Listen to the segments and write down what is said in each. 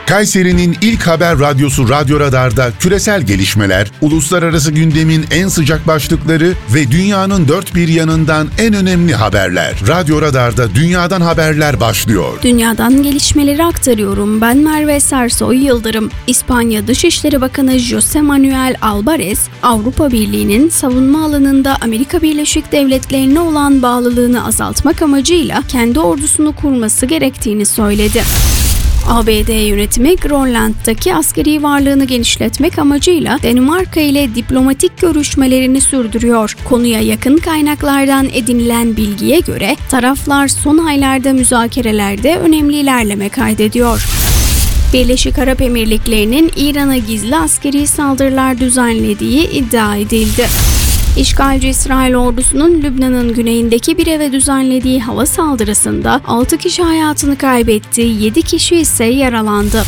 Kayseri'nin ilk haber radyosu Radyo Radar'da küresel gelişmeler, uluslararası gündemin en sıcak başlıkları ve dünyanın dört bir yanından en önemli haberler. Radyo Radar'da dünyadan haberler başlıyor. Dünyadan gelişmeleri aktarıyorum. Ben Merve Sersoy Yıldırım. İspanya Dışişleri Bakanı José Manuel Álvarez, Avrupa Birliği'nin savunma alanında Amerika Birleşik Devletleri'ne olan bağlılığını azaltmak amacıyla kendi ordusunu kurması gerektiğini söyledi. ABD yönetimi Grönland'daki askeri varlığını genişletmek amacıyla Danimarka ile diplomatik görüşmelerini sürdürüyor. Konuya yakın kaynaklardan edinilen bilgiye göre taraflar son aylarda müzakerelerde önemli ilerleme kaydediyor. Birleşik Arap Emirlikleri'nin İran'a gizli askeri saldırılar düzenlediği iddia edildi. İşgalci İsrail ordusunun Lübnan'ın güneyindeki bir eve düzenlediği hava saldırısında 6 kişi hayatını kaybetti, 7 kişi ise yaralandı.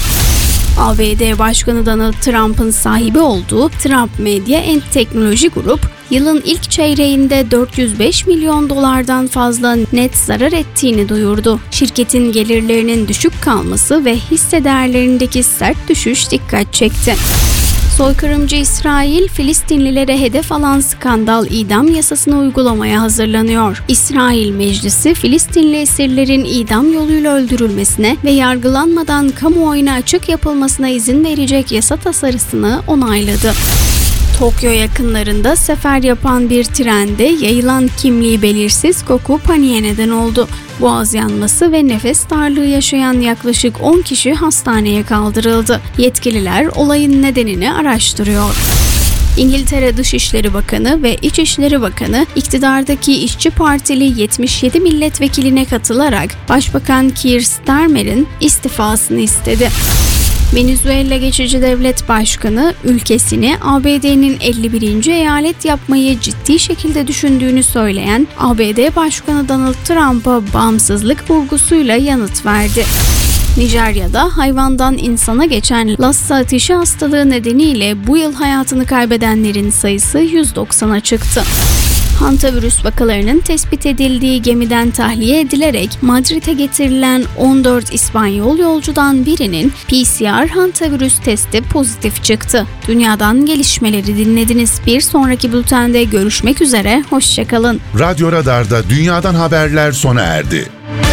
ABD Başkanı Donald Trump'ın sahibi olduğu Trump Media and Technology Group, yılın ilk çeyreğinde 405 milyon dolardan fazla net zarar ettiğini duyurdu. Şirketin gelirlerinin düşük kalması ve hisse değerlerindeki sert düşüş dikkat çekti. Soykırımcı İsrail, Filistinlilere hedef alan skandal idam yasasını uygulamaya hazırlanıyor. İsrail Meclisi, Filistinli esirlerin idam yoluyla öldürülmesine ve yargılanmadan kamuoyuna açık yapılmasına izin verecek yasa tasarısını onayladı. Tokyo yakınlarında sefer yapan bir trende yayılan kimliği belirsiz koku paniğe neden oldu. Boğaz yanması ve nefes darlığı yaşayan yaklaşık 10 kişi hastaneye kaldırıldı. Yetkililer olayın nedenini araştırıyor. İngiltere Dışişleri Bakanı ve İçişleri Bakanı iktidardaki İşçi Partili 77 milletvekiline katılarak Başbakan Keir Starmer'in istifasını istedi. Venezuela Geçici Devlet Başkanı ülkesini ABD'nin 51. eyalet yapmayı ciddi şekilde düşündüğünü söyleyen ABD Başkanı Donald Trump'a bağımsızlık vurgusuyla yanıt verdi. Nijerya'da hayvandan insana geçen Lassa ateşi hastalığı nedeniyle bu yıl hayatını kaybedenlerin sayısı 190'a çıktı. Hantavirüs vakalarının tespit edildiği gemiden tahliye edilerek Madrid'e getirilen 14 İspanyol yolcudan birinin PCR hantavirüs testi pozitif çıktı. Dünyadan gelişmeleri dinlediniz. Bir sonraki bültende görüşmek üzere. Hoşçakalın. Radyo Radar'da dünyadan haberler sona erdi.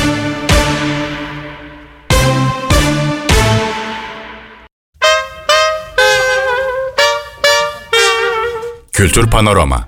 Kültür Panorama.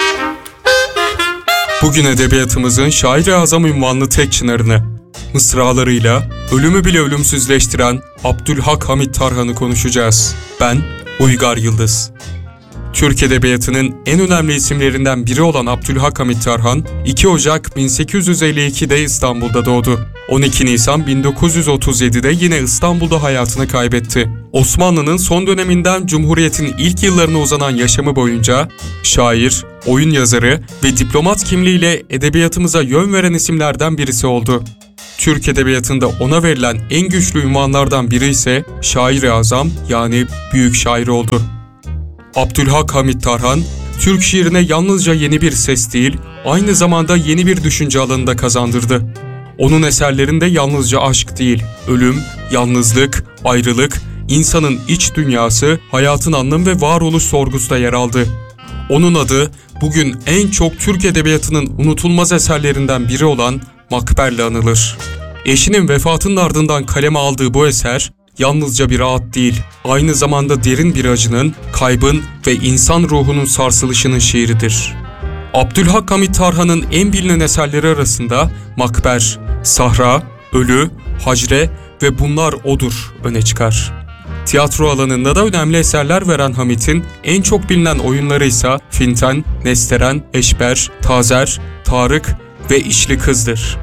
Bugün edebiyatımızın şair-i azam unvanlı tek çınarını, mısralarıyla ölümü bile ölümsüzleştiren Abdülhak Hamit Tarhan'ı konuşacağız. Ben Uygar Yıldız. Türk Edebiyatı'nın en önemli isimlerinden biri olan Abdülhak Hamit Tarhan, 2 Ocak 1852'de İstanbul'da doğdu. 12 Nisan 1937'de yine İstanbul'da hayatını kaybetti. Osmanlı'nın son döneminden Cumhuriyet'in ilk yıllarına uzanan yaşamı boyunca şair, oyun yazarı ve diplomat kimliğiyle edebiyatımıza yön veren isimlerden birisi oldu. Türk Edebiyatı'nda ona verilen en güçlü unvanlardan biri ise Şair-i Azam yani Büyük Şair oldu. Abdülhak Hamit Tarhan, Türk şiirine yalnızca yeni bir ses değil, aynı zamanda yeni bir düşünce alanı da kazandırdı. Onun eserlerinde yalnızca aşk değil, ölüm, yalnızlık, ayrılık, insanın iç dünyası, hayatın anlam ve varoluş sorgusu da yer aldı. Onun adı bugün en çok Türk Edebiyatı'nın unutulmaz eserlerinden biri olan Makber'le anılır. Eşinin vefatının ardından kaleme aldığı bu eser, yalnızca bir ağıt değil, aynı zamanda derin bir acının, kaybın ve insan ruhunun sarsılışının şiiridir. Abdülhak Hamit Tarhan'ın en bilinen eserleri arasında Makber, Sahra, Ölü, Hacre ve Bunlar Odur öne çıkar. Tiyatro alanında da önemli eserler veren Hamit'in en çok bilinen oyunları ise Finten, Nesteren, Eşber, Tazer, Tarık ve İşli Kız'dır.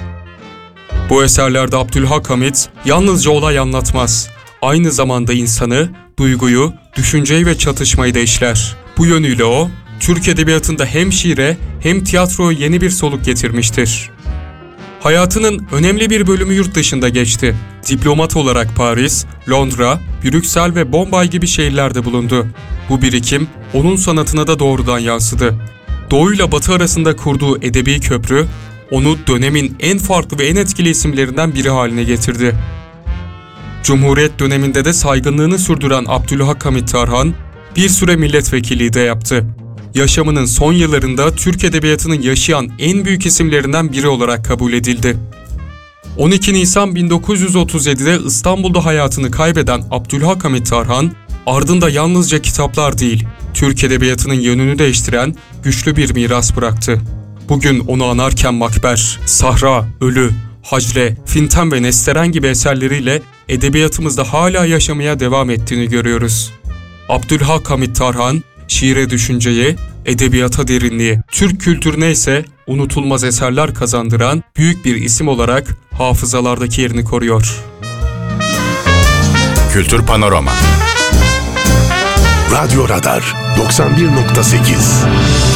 Bu eserlerde Abdülhak Hamit yalnızca olay anlatmaz, aynı zamanda insanı, duyguyu, düşünceyi ve çatışmayı da işler. Bu yönüyle o, Türk Edebiyatı'nda hem şiire hem tiyatroya yeni bir soluk getirmiştir. Hayatının önemli bir bölümü yurt dışında geçti. Diplomat olarak Paris, Londra, Brüksel ve Bombay gibi şehirlerde bulundu. Bu birikim onun sanatına da doğrudan yansıdı. Doğu ile Batı arasında kurduğu edebi köprü, onu dönemin en farklı ve en etkili isimlerinden biri haline getirdi. Cumhuriyet döneminde de saygınlığını sürdüren Abdülhak Hamit Tarhan, bir süre milletvekilliği de yaptı. Yaşamının son yıllarında Türk Edebiyatı'nın yaşayan en büyük isimlerinden biri olarak kabul edildi. 12 Nisan 1937'de İstanbul'da hayatını kaybeden Abdülhak Hamit Tarhan, ardında yalnızca kitaplar değil, Türk Edebiyatı'nın yönünü değiştiren güçlü bir miras bıraktı. Bugün onu anarken Makber, Sahra, Ölü, Hacle, Finten ve Nesteren gibi eserleriyle edebiyatımızda hala yaşamaya devam ettiğini görüyoruz. Abdülhak Hamit Tarhan, şiire düşünceye, edebiyata derinliği, Türk kültürüne ise unutulmaz eserler kazandıran büyük bir isim olarak hafızalardaki yerini koruyor. Kültür Panorama Radyo Radar 91.8